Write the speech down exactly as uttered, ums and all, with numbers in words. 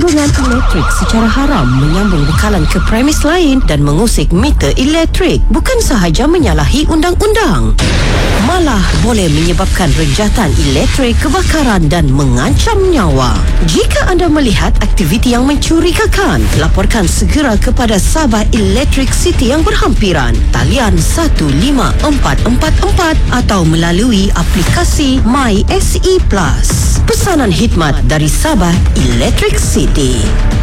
sambungan elektrik secara haram menyambung bekalan ke premis lain dan mengusik meter elektrik bukan sahaja menyalahi undang-undang, malah boleh menyebabkan renjatan elektrik, kebakaran dan mengancam nyawa. Jika anda melihat aktiviti yang mencurigakan, laporkan segera kepada Sabah Electric City yang berhampiran, talian satu lima empat empat empat atau melalui aplikasi My S E Plus. Pesanan khidmat dari Sabah Electric City.